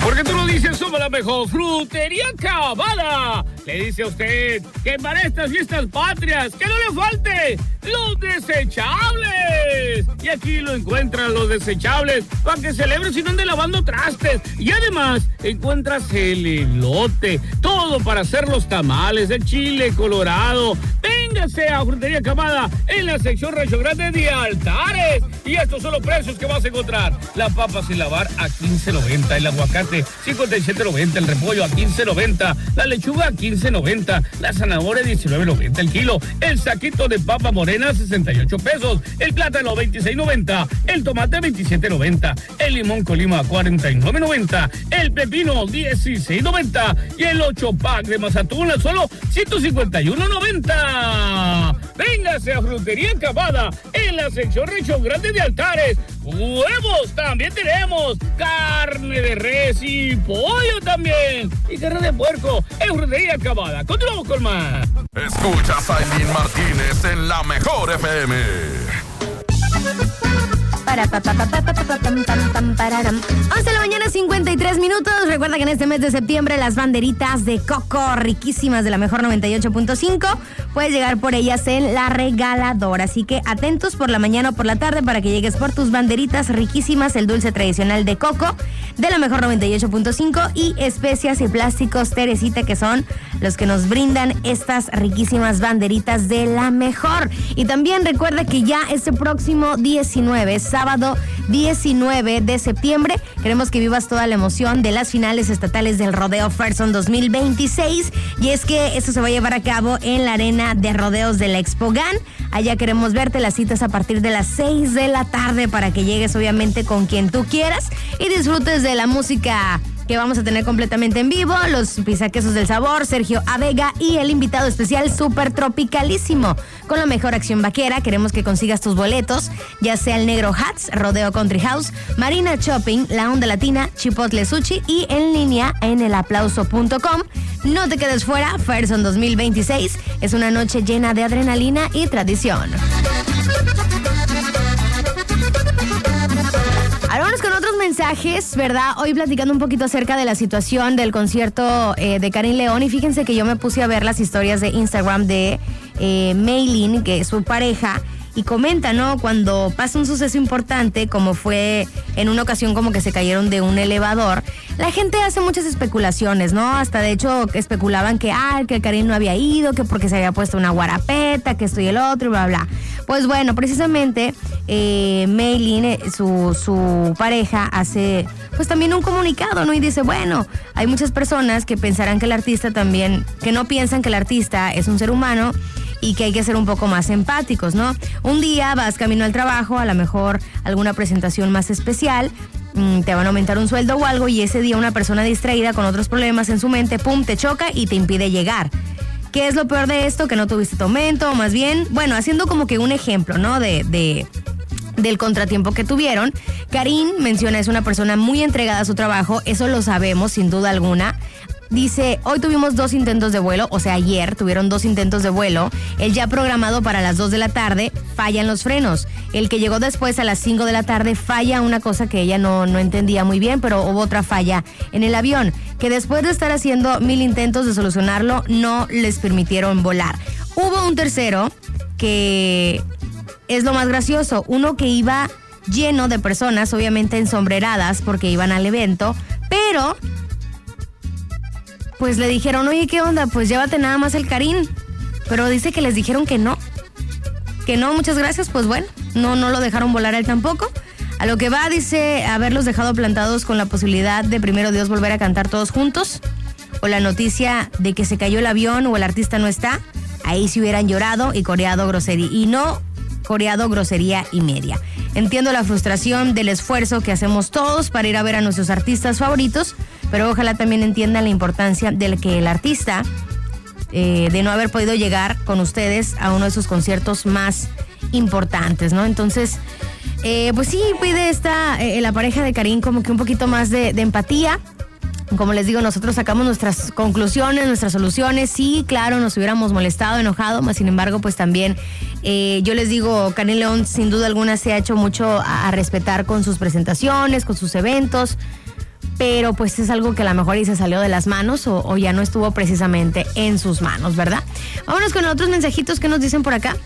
Porque tú lo dices, somos la mejor Frutería Cabada. Le dice a usted que para estas fiestas patrias, que no le falte los desechables. Y aquí lo encuentran los desechables para que celebres y no ande lavando trastes. Y además encuentras el elote, todo para hacer los tamales, el chile colorado. Véngase a Frutería Cabada en la sección Rancho Grande de Altares. Y estos son los precios que vas a encontrar. La papa sin lavar a $15.90, el aguacate $57.90, el repollo a $15.90, la lechuga a $15.90, la zanahoria $19.90 el kilo, el saquito de papa morena $68, el plátano $26.90, el tomate $27.90, el limón colima $49.90, el pepino $16.90 y el 8-pack de mazatún solo $151.90. Véngase a Frutería Cabada en la sección Rancho Grande de Altares. Huevos también tenemos, carne de res y pollo también, y carne de puerco en Frutería Cabada. Continuamos con más. Escuchas a Aileen Martínez en la mejor FM. 11 de la mañana, 53 minutos. Recuerda que en este mes de septiembre las banderitas de coco riquísimas de la mejor 98.5 puedes llegar por ellas en La Regaladora. Así que atentos por la mañana o por la tarde para que llegues por tus banderitas riquísimas, el dulce tradicional de coco de la mejor 98.5 y especias y plásticos Teresita, que son los que nos brindan estas riquísimas banderitas de la mejor. Y también recuerda que ya este próximo 19, sábado 19 de septiembre, queremos que vivas toda la emoción de las finales estatales del Rodeo Ferson 2026. Y es que esto se va a llevar a cabo en la arena de rodeos de la Expogan. Allá queremos verte, las citas a partir de las 6 de la tarde para que llegues obviamente con quien tú quieras y disfrutes de la música que vamos a tener completamente en vivo, los pizzaquesos del sabor, Sergio Avega y el invitado especial Súper Tropicalísimo. Con la mejor acción vaquera, queremos que consigas tus boletos, ya sea el Negro Hats, Rodeo Country House, Marina Shopping, La Onda Latina, Chipotle Sushi y en línea en elaplauso.com. No te quedes fuera, Ferson 2026 es una noche llena de adrenalina y tradición. Ahora vamos con otros mensajes, ¿verdad? Hoy platicando un poquito acerca de la situación del concierto de Karin León, y fíjense que yo me puse a ver las historias de Instagram de Maylin, que es su pareja, y comenta, ¿no? Cuando pasa un suceso importante, como fue en una ocasión como que se cayeron de un elevador, la gente hace muchas especulaciones, ¿no? Hasta de hecho especulaban que Karin no había ido, que porque se había puesto una guarapeta, que esto y el otro, y bla, bla. Pues bueno, precisamente Maylin, su pareja, hace pues también un comunicado, ¿no? Y dice, bueno, hay muchas personas que pensarán que el artista también, que no piensan que el artista es un ser humano y que hay que ser un poco más empáticos, ¿no? Un día vas camino al trabajo, a lo mejor alguna presentación más especial, te van a aumentar un sueldo o algo, y ese día una persona distraída con otros problemas en su mente, pum, te choca y te impide llegar. ¿Qué es lo peor de esto? Que no tuviste tu aumento, o más bien, bueno, haciendo como que un ejemplo, ¿no? Del contratiempo que tuvieron. Karin menciona, es una persona muy entregada a su trabajo, eso lo sabemos sin duda alguna. Dice, hoy tuvimos 2 intentos de vuelo, o sea, ayer tuvieron 2 intentos de vuelo. El ya programado para las 2 de la tarde, fallan los frenos. El que llegó después a las 5 de la tarde falla una cosa que ella no entendía muy bien, pero hubo otra falla en el avión, que después de estar haciendo 1000 intentos de solucionarlo, no les permitieron volar. Hubo un tercero que es lo más gracioso, uno que iba lleno de personas, obviamente ensombreradas porque iban al evento, pero pues le dijeron, oye, ¿qué onda? Pues llévate nada más el Karin. Pero dice que les dijeron que no, muchas gracias. Pues bueno, no lo dejaron volar a él tampoco. A lo que va, dice, haberlos dejado plantados con la posibilidad de primero Dios volver a cantar todos juntos, o la noticia de que se cayó el avión o el artista no está. Ahí sí hubieran llorado y coreado grosería, y no coreado grosería y media. Entiendo la frustración del esfuerzo que hacemos todos para ir a ver a nuestros artistas favoritos, pero ojalá también entiendan la importancia de que el artista, de no haber podido llegar con ustedes a uno de sus conciertos más importantes, ¿no? Entonces, pues sí, pide la pareja de Karin como que un poquito más de empatía. Como les digo, nosotros sacamos nuestras conclusiones, nuestras soluciones. Sí, claro, nos hubiéramos molestado, enojado, mas sin embargo, pues también yo les digo, Karin León sin duda alguna se ha hecho mucho a respetar con sus presentaciones, con sus eventos. pero pues es algo que a lo mejor y se salió de las manos o ya no estuvo precisamente en sus manos, ¿verdad? Vámonos con otros mensajitos que nos dicen por acá.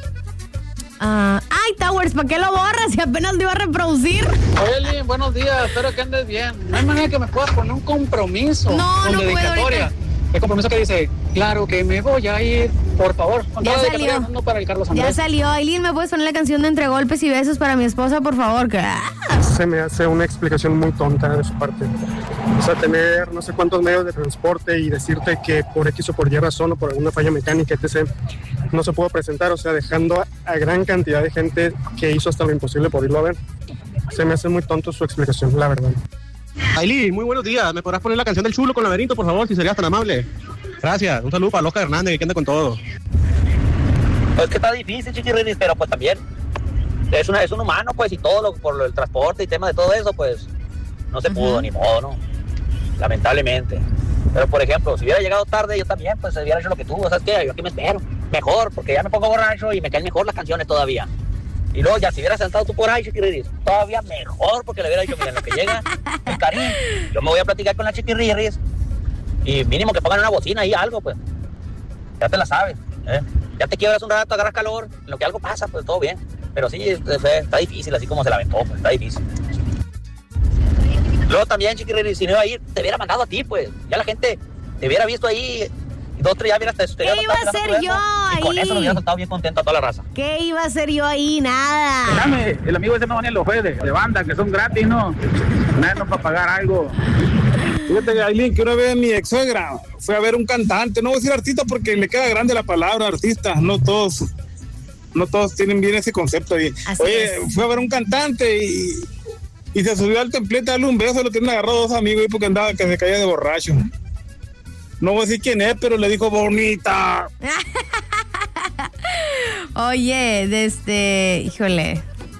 Ay, Towers, ¿para qué lo borras si apenas lo iba a reproducir? Oye, Lin, buenos días, espero que andes bien. No hay manera que me puedas poner un compromiso con dedicatoria. El compromiso que dice, claro que me voy a ir, por favor. Con ya salió. No para el Carlos Andrés. Ya salió. Aileen, ¿me puedes poner la canción de Entre Golpes y Besos para mi esposa, por favor? Se me hace una explicación muy tonta de su parte. O sea, tener no sé cuántos medios de transporte y decirte que por X o por Y razón o por alguna falla mecánica, etc., no se pudo presentar. O sea, dejando a gran cantidad de gente que hizo hasta lo imposible por irlo a ver. Se me hace muy tonto su explicación, la verdad. Aileen, muy buenos días. ¿Me podrás poner la canción del Chulo con Laberinto, por favor, si serías tan amable? Gracias. Un saludo para Oscar Hernández, que anda con todo. Pues que está difícil, chiquirrinis, pero pues también es un humano, pues, y todo por el transporte y tema de todo eso, pues, no se pudo, ni modo, ¿no? Lamentablemente. Pero, por ejemplo, si hubiera llegado tarde, yo también, pues, hubiera hecho lo que tú, ¿sabes qué? Yo aquí me espero. Mejor, porque ya me pongo borracho y me caen mejor las canciones todavía. Y luego ya si hubieras sentado tú por ahí, chiquirriris, todavía mejor, porque le hubiera dicho, miren, lo que llega, el cariño, yo me voy a platicar con la chiquirriris y mínimo que pongan una bocina ahí, algo, pues. Ya te la sabes, ¿eh? Ya te quiebras un rato, agarras calor, en lo que algo pasa, pues todo bien. Pero sí, está difícil, así como se la aventó, pues, está difícil. Luego también, chiquirriris, si no iba a ir, te hubiera mandado a ti, pues. Ya la gente te hubiera visto ahí. 2, 3 ya hubieras te ¿Qué iba a hacer yo ahí? Y con eso nos hubiera soltado bien contento a toda la raza. ¿Qué iba a hacer yo ahí? Nada. Dame, el amigo ese me ponía los jueves de banda, que son gratis, ¿no? Menos para pagar algo. Fíjate, Aileen, que una vez mi ex suegra fue a ver un cantante, no voy a decir artista porque le queda grande la palabra artista, no todos tienen bien ese concepto. Oye, fue a ver un cantante y se subió al templete a darle un beso, lo tienen agarrado 2 amigos y porque andaba que se caía de borracho. No voy a decir quién es, pero le dijo bonita. Oye, híjole.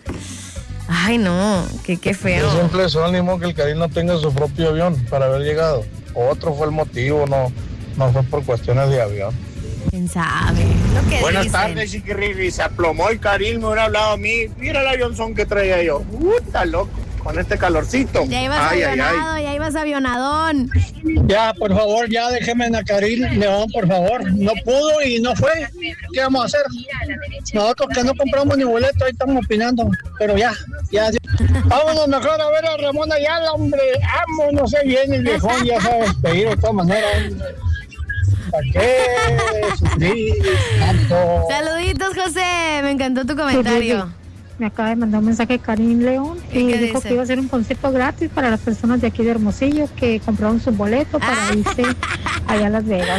Ay, no, qué feo. Es simple, son ánimo que el Karim no tenga su propio avión para haber llegado. Otro fue el motivo, no fue por cuestiones de avión. ¿Quién sabe? Lo que Buenas dicen. tardes, chiquirri. Se aplomó el Karim, me hubiera hablado a mí. Mira el avionzón que traía yo. Está loco, con este calorcito. Ya ibas avionado, ya ibas avionadón. Ya, por favor, ya déjeme a Karim León, por favor. No pudo y no fue. ¿Qué vamos a hacer? Nosotros que no compramos ni boleto, ahí estamos opinando. Pero ya. Vámonos mejor a ver a Ramón Ayala, hombre. Vámonos, se viene el viejón, ya sabes, pedir de todas maneras. ¿Para qué sufrir tanto? Saluditos, José. Me encantó tu comentario. Me acaba de mandar un mensaje Karim León y dijo que iba a hacer un concierto gratis para las personas de aquí de Hermosillo que compraron su boleto para irse allá a Las Vegas.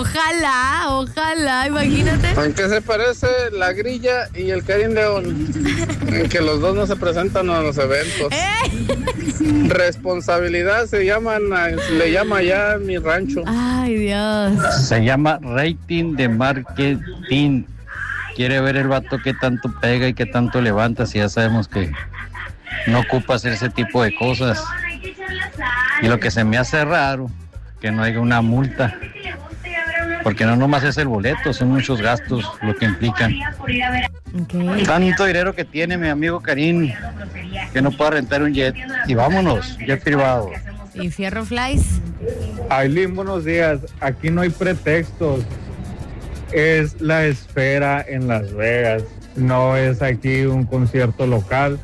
Ojalá, imagínate. ¿En qué se parece la grilla y el Karim León? En que los dos no se presentan a los eventos. Responsabilidad le llama ya en mi rancho. Ay, Dios. Se llama rating de marketing. Quiere ver el vato que tanto pega y que tanto levanta, si ya sabemos que no ocupa hacer ese tipo de cosas. Y lo que se me hace raro, que no haya una multa, porque no nomás es el boleto, son muchos gastos lo que implican. Okay. Tanto dinero que tiene mi amigo Karim, que no puede rentar un jet. Y vámonos, jet privado. ¿Y Fierro Flies? Aileen, buenos días. Aquí no hay pretextos. Es la Esfera en Las Vegas, no es aquí un concierto local.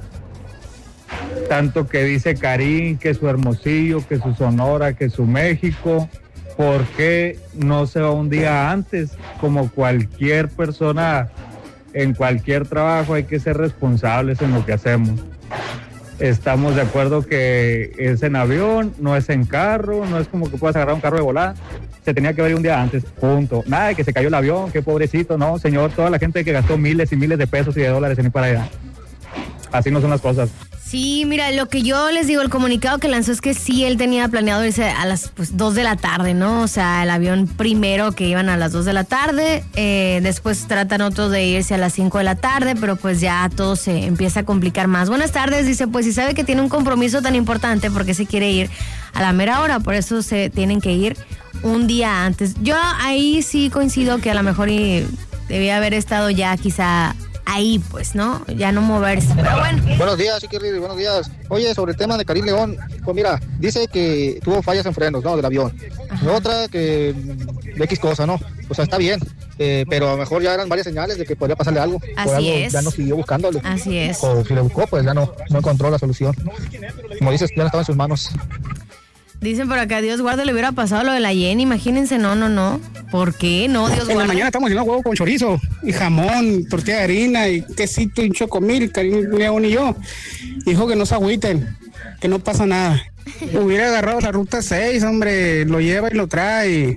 Tanto que dice Karim, que su Hermosillo, que su Sonora, que su México, ¿por qué no se va un día antes? Como cualquier persona en cualquier trabajo hay que ser responsables en lo que hacemos. Estamos de acuerdo que es en avión, no es en carro, no es como que puedas agarrar un carro de volada. Se tenía que ver un día antes, punto. Nada de que se cayó el avión, qué pobrecito, no, señor, toda la gente que gastó miles y miles de pesos y de dólares en ir para allá. Así no son las cosas. Sí, mira, lo que yo les digo, el comunicado que lanzó es que sí, él tenía planeado irse a las 2 de la tarde, ¿no? O sea, el avión primero que iban a las 2 de la tarde, después tratan otros de irse a las 5 de la tarde, pero pues ya todo se empieza a complicar más. Buenas tardes, dice, pues si sabe que tiene un compromiso tan importante, ¿por qué se quiere ir a la mera hora? Por eso se tienen que ir un día antes. Yo ahí sí coincido que a lo mejor debía haber estado ya quizá ahí, pues, ¿no? Ya no moverse. Pero bueno. Buenos días, Chiquirri, buenos días. Oye, sobre el tema de Karim León, pues mira, dice que tuvo fallas en frenos, ¿no? Del avión. Y otra que de X cosa, ¿no? O sea, está bien. Pero a lo mejor ya eran varias señales de que podría pasarle algo. Así por algo es. Ya no siguió buscándole. Así es. O si le buscó, pues ya no encontró la solución. Como dices, ya no estaba en sus manos. Dicen por acá, Dios guarde, le hubiera pasado lo de la Jenny, imagínense, no. ¿Por qué? No, Dios guarde. En la mañana estamos haciendo huevo con chorizo y jamón, tortilla de harina y quesito y chocomil, Karim León y yo. Dijo que no se agüiten, que no pasa nada. Hubiera agarrado la ruta 6, hombre, lo lleva y lo trae.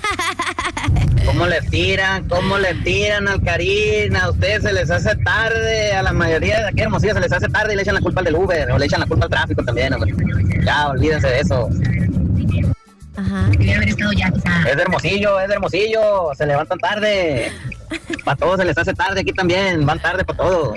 ¿Cómo le tiran al Karim? A ustedes se les hace tarde, a la mayoría de aquí en Hermosillo se les hace tarde y le echan la culpa al del Uber, o le echan la culpa al tráfico también, hombre. Ya, olvídense de eso. Ajá. Es de Hermosillo, se levantan tarde. Para todos se les hace tarde aquí también, van tarde para todo.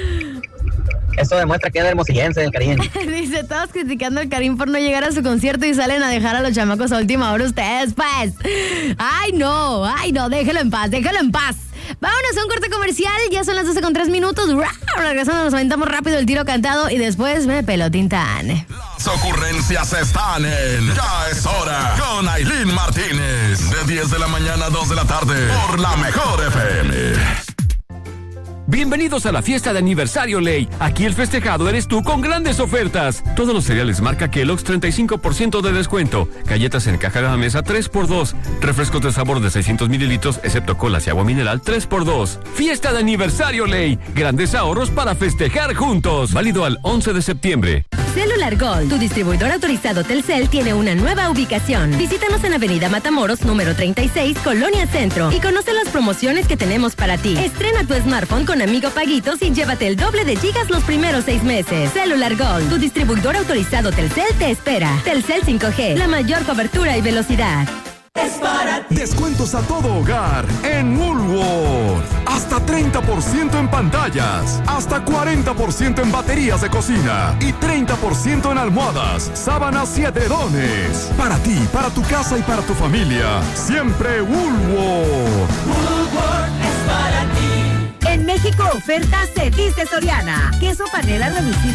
Eso demuestra que es de hermosillense el Karim. Dice, todos criticando al Karim por no llegar a su concierto y salen a dejar a los chamacos a última hora ustedes, pues. Ay, no, déjelo en paz. Vámonos a un corte comercial, ya son las 12:03. Regresando, nos aventamos rápido el tiro cantado y después me pelotintán. Las ocurrencias están en Ya es hora con Ailín Martínez. De 10 de la mañana a 2 de la tarde por La Mejor FM. Bienvenidos a la fiesta de aniversario Ley. Aquí el festejado eres tú con grandes ofertas. Todos los cereales marca Kellogg's 35% de descuento. Galletas en caja de la mesa 3x2. Refrescos de sabor de 600 mililitros, excepto colas y agua mineral 3x2. Fiesta de aniversario Ley. Grandes ahorros para festejar juntos. Válido al 11 de septiembre. Cellular Gold, tu distribuidor autorizado Telcel, tiene una nueva ubicación. Visítanos en Avenida Matamoros, número 36, Colonia Centro, y conoce las promociones que tenemos para ti. Estrena tu smartphone con Amigo Paguitos y llévate el doble de gigas los primeros 6 meses. Cellular Gold, tu distribuidor autorizado Telcel, te espera. Telcel 5G, la mayor cobertura y velocidad. Es para ti. Descuentos a todo hogar en Woolworth. Hasta 30% en pantallas, hasta 40% en baterías de cocina y 30% en almohadas, sábanas y edredones. Para ti, para tu casa y para tu familia, siempre Woolworth. Woolworth es para ti. En México, oferta se dice Soriana. Queso panela reducido